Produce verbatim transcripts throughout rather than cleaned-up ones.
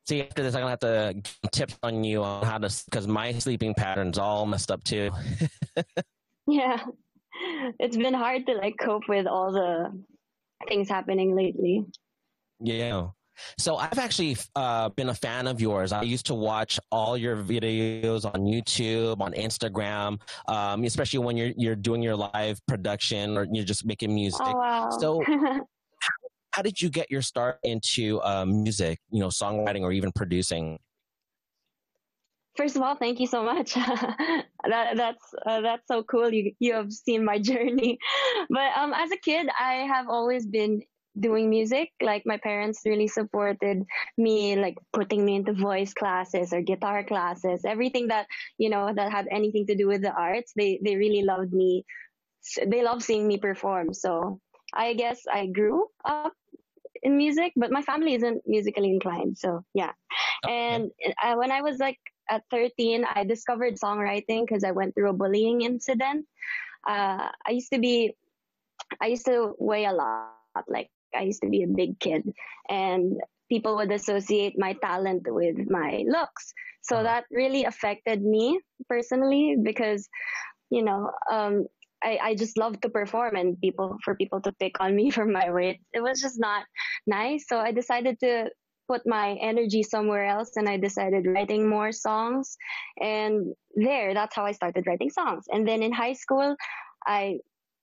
See, after this, I'm gonna have to get tips on you on how to, because my sleeping pattern's all messed up too. Yeah. It's been hard to like cope with all the things happening lately. Yeah. So I've actually uh, been a fan of yours. I used to watch all your videos on YouTube, on Instagram, um, especially when you're you're doing your live production or you're just making music. Oh wow. So how did you get your start into uh, music, you know, songwriting or even producing? First of all, thank you so much. that that's uh, that's so cool. You you have seen my journey. But um, as a kid, I have always been doing music. Like my parents really supported me, like putting me into voice classes or guitar classes, everything that you know that had anything to do with the arts. They they really loved me. They love seeing me perform. So I guess I grew up in music, but my family isn't musically inclined. So yeah. Okay. And I, when I was like at thirteen, I discovered songwriting because I went through a bullying incident. Uh, I used to be, I used to weigh a lot. Like I used to be a big kid, and people would associate my talent with my looks. So Uh-huh. that really affected me personally because you know, um, I, I just love to perform and people for people to pick on me for my weight. It was just not nice. So I decided to put my energy somewhere else and I decided writing more songs. And there, that's how I started writing songs. And then in high school, I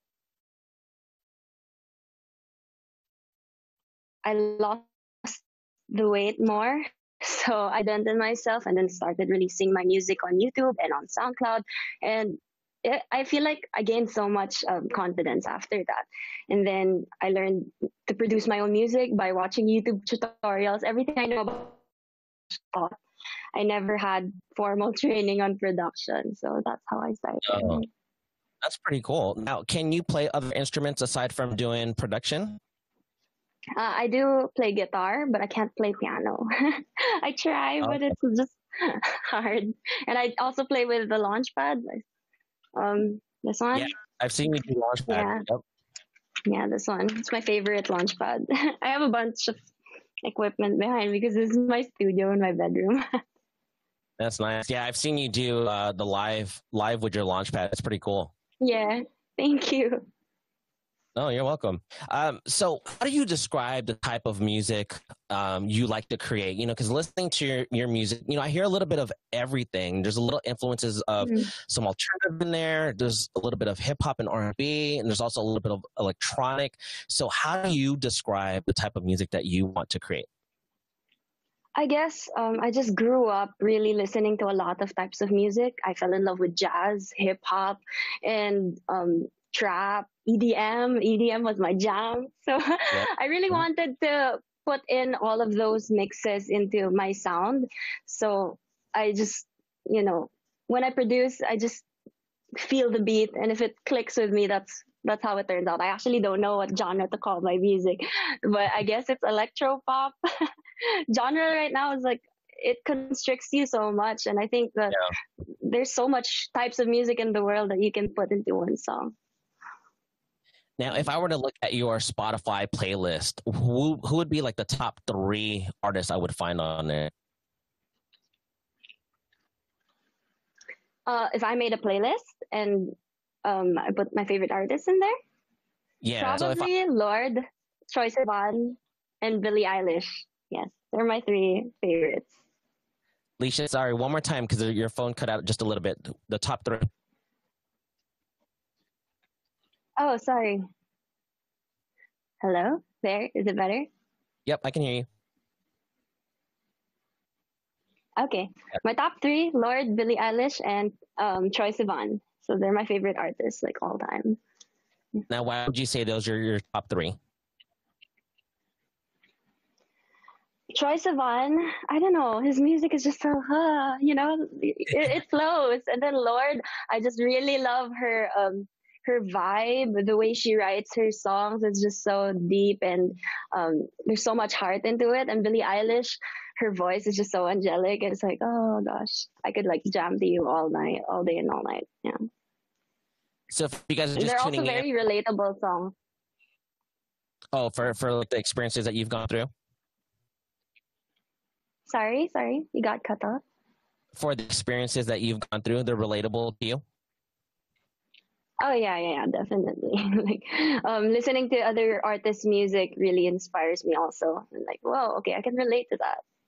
I lost the weight more. So I abandoned myself and then started releasing my music on YouTube and on SoundCloud. And it, I feel like I gained so much um, confidence after that. And then I learned to produce my own music by watching YouTube tutorials. Everything I know about taught. I never had formal training on production. So that's how I Oh, started. that's pretty cool. Now, can you play other instruments aside from doing production? Uh, I do play guitar, but I can't play piano. I try, but Okay. it's just hard. And I also play with the Launchpad. Um, this Yeah, one, I've seen you do Launchpad. yeah, Yep. yeah, this one. It's my favorite Launchpad. I have a bunch of equipment behind me because this is my studio in my bedroom. That's nice. Yeah, I've seen you do uh, the live live with your Launchpad. It's pretty cool. Yeah, thank you. No, you're welcome. Um, so, how do you describe the type of music um, you like to create? You know, because listening to your, your music, you know, I hear a little bit of everything. There's a little influences of Mm. some alternative in there. There's a little bit of hip hop and R and B, and there's also a little bit of electronic. So, how do you describe the type of music that you want to create? I guess um, I just grew up really listening to a lot of types of music. I fell in love with jazz, hip hop, and um, trap, E D M. E D M was my jam. So Yeah. I really wanted to put in all of those mixes into my sound. So I just, you know, when I produce, I just feel the beat, and if it clicks with me, that's that's how it turns out. I actually don't know what genre to call my music, but I guess it's electro pop. Genre right now is like it constricts you so much, and I think that Yeah. there's so much types of music in the world that you can put into one song. Now, if I were to look at your Spotify playlist, who who would be like the top three artists I would find on there? Uh, if I made a playlist and um, I put my favorite artists in there, Yeah. So if I, probably Lord, Troye Sivan, and Billie Eilish. Yes, they're my three favorites. Alicia, sorry, one more time because your phone cut out just a little bit. The top three. Oh, sorry. Hello, there. Is it better? Yep, I can hear you. Okay, my top three: Lord, Billie Eilish, and um, Troye Sivan. So they're my favorite artists, like all time. Now, why would you say those are your top three? Troye Sivan, I don't know, his music is just so, uh, you know, it, it flows. And then Lord, I just really love her, um, her vibe, the way she writes her songs is just so deep and um, there's so much heart into it. And Billie Eilish, her voice is just so angelic. And it's like, oh gosh, I could like jam to you all night, all day and all night. Yeah. So if you guys are And just they're also tuning in, very relatable songs. oh, for for like the experiences that you've gone through. Sorry, sorry, you got cut off. For the experiences that you've gone through, they're relatable to you? Oh yeah, yeah, yeah, definitely. Like, um, listening to other artists' music really inspires me. Also, I'm like, whoa, okay, I can relate to that.